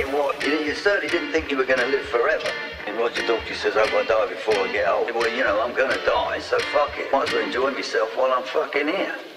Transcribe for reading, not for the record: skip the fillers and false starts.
fucking what? You certainly didn't think you were going to live forever. And Roger Daltrey says, I hope I die before I get old. Well, you know, I'm going to die, so fuck it. Might as well enjoy myself while I'm fucking here.